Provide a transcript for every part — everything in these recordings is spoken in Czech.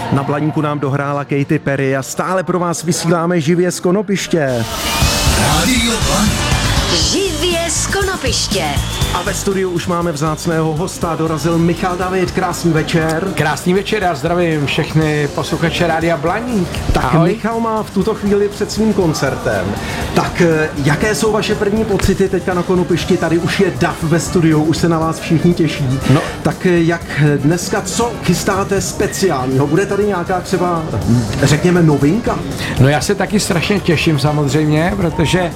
Na Blaníku nám dohrála Katy Perry a stále pro vás vysíláme živě z Konopiště. Rádio Blaník. Živě z Konopiště. A ve studiu už máme vzácného hosta, dorazil Michal David, krásný večer. Krásný večer, já zdravím všechny posluchače Rádia Blaník. Tak ahoj. Michal má v tuto chvíli před svým koncertem. Tak jaké jsou vaše první pocity teďka na Konopišti? Tady už je DAF ve studiu, už se na vás všichni těší. No. Tak jak dneska, co chystáte speciálního? Bude tady nějaká třeba, řekněme, novinka? No já se taky strašně těším samozřejmě, protože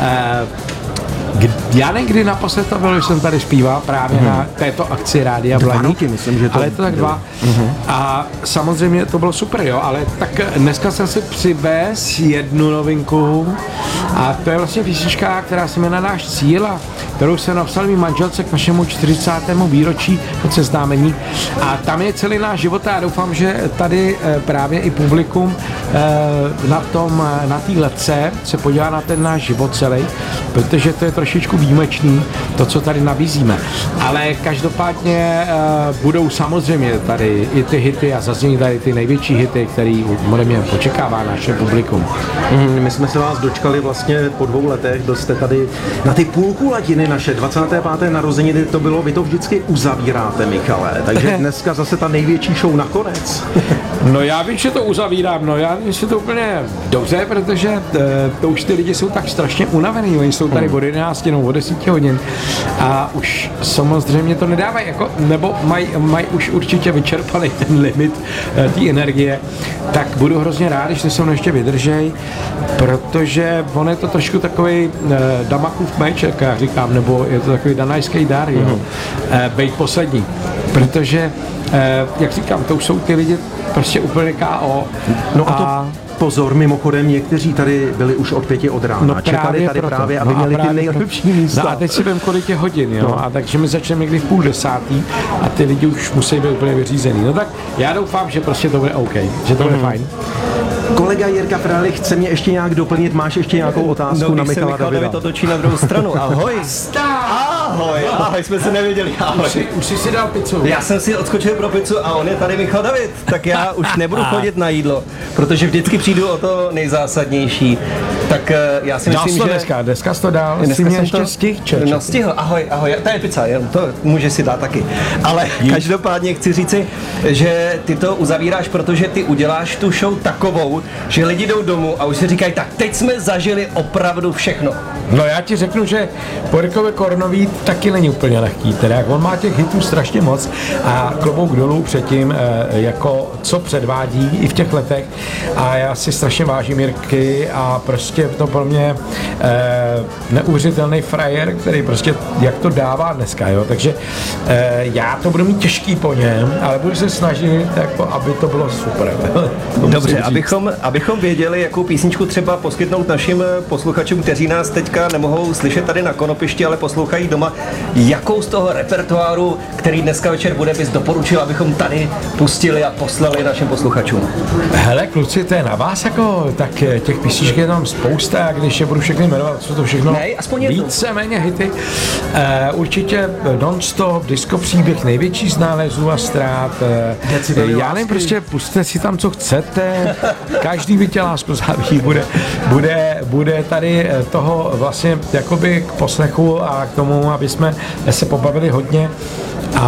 já někdy naposled to bylo, že jsem tady zpíval právě na této akci Rádia Blaník. Myslím, že to ale je to tak dva. A samozřejmě to bylo super, jo, ale tak dneska jsem si přivez jednu novinku a to je vlastně písnička, která se jmenuje Náš cíl a kterou jsem napsal mý manželce k našemu 40. výročí od seznámení a tam je celý náš život a já doufám, že tady právě i publikum na té letce se podívá na ten náš život celý, protože to je trošičku výjimečný, to, co tady nabízíme. Ale každopádně budou samozřejmě tady i ty hity a zaznějí tady ty největší hity, který ode mě počekává naše publikum. My jsme se vás dočkali vlastně po 2 letech, kdo jste tady na ty půlkulatiny naše 25. narozeniny, to bylo, vy to vždycky uzavíráte, Michale, takže dneska zase ta největší show nakonec. No já vím, že to uzavírám, no já vím, že to úplně dobře, protože to už ty lidi jsou tak strašně unavený, oni jsou tady od 11 nebo od 10 hodin a už samozřejmě to nedávají, jako, nebo mají už určitě vyčerpali ten limit té energie, tak budu hrozně rád, když se mnou ještě vydržej, protože on je to trošku takový Damakův meč, jak já říkám, nebo je to takový danajský dar, jo, bejt poslední, protože jak říkám, to už jsou ty lidi prostě úplně K.O. No a to pozor, mimochodem, někteří tady byli už od 5 od rána. No čekali tady proto. právě, aby měli ty nejlepší místa. No a teď si vím, kolik je hodin, jo? No. A takže my začneme někdy v 9:30 a ty lidi už musí být úplně vyřízený. No tak já doufám, že prostě to bude OK, že to bude fajn. Kolega Jirka Frélich chce mě ještě nějak doplnit, máš ještě nějakou otázku na Michala Davida? David otočí na druhou stranu. Ahoj. Ahoj, jsme se nevěděli. Ahoj. Už jsi si dal pizzu. Já jsem si odskočil pro pizzu a on je tady Michal David, tak já už nebudu chodit na jídlo, protože vždycky přijdu o to nejzásadnější. Tak já si myslím, že... Dneska jsi to dal, jsi mě ještě stihl. No stihl, ahoj, to je pizza, to můžeš si dát taky. Ale každopádně chci říci, že ty to uzavíráš, protože ty uděláš tu show takovou, že lidi jdou domů a už si říkají, tak teď jsme zažili opravdu všechno. No já ti řeknu, že Porikovi Kornový taky není úplně lehký, teda on má těch hitů strašně moc a klobouk dolů před tím, jako co předvádí i v těch letech a já si strašně vážím Jirky a prostě to pro mě neuvěřitelný frajer, který prostě jak to dává dneska, jo, takže já to budu mít těžký po něm, ale budu se snažit, jako, aby to bylo super. Dobře, abychom věděli, jakou písničku třeba poskytnout našim posluchačům, kteří nás teďka nemohou slyšet tady na Konopišti, ale poslouchají doma, jakou z toho repertoáru, který dneska večer bude, bys doporučil, abychom tady pustili a poslali našim posluchačům? Hele, kluci, to je na vás, jako, tak těch písniček je tam spousta, když je budu všechny jmenovat, co to všechno víceméně hity. Určitě Non-Stop, Disco příběh, Největší z nálezů a ztrát. Já nevím, prostě pusťte si tam, co chcete, každý by tě lásku záví, bude tady toho vlastně jakoby k poslechu a k tomu, aby jsme se pobavili hodně.